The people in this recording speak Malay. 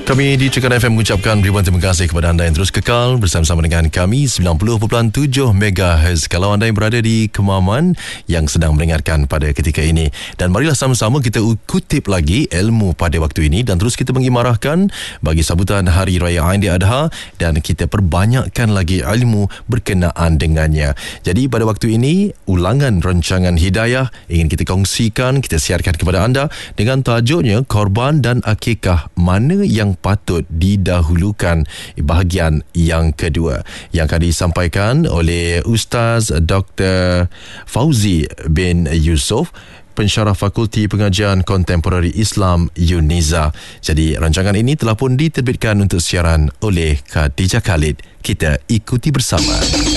Kami di Cekan FM mengucapkan ribuan terima kasih kepada anda yang terus kekal bersama-sama dengan kami 90.7 MHz. Kalau anda yang berada di Kemaman yang sedang mendengarkan pada ketika ini. Dan marilah sama-sama kita kutip lagi ilmu pada waktu ini dan terus kita mengimarahkan bagi sambutan Hari Raya Aidiladha dan kita perbanyakkan lagi ilmu berkenaan dengannya. Jadi pada waktu ini ulangan rancangan Hidayah ingin kita kongsikan, kita siarkan kepada anda dengan tajuknya Korban dan Akikah, mana yang patut didahulukan, bahagian yang kedua yang akan disampaikan oleh Ustaz Dr. Fauzi bin Yusof, pensyarah Fakulti Pengajian Kontemporari Islam UNIZA. Jadi rancangan ini telah pun diterbitkan untuk siaran oleh Khadijah Khalid. Kita ikuti bersama.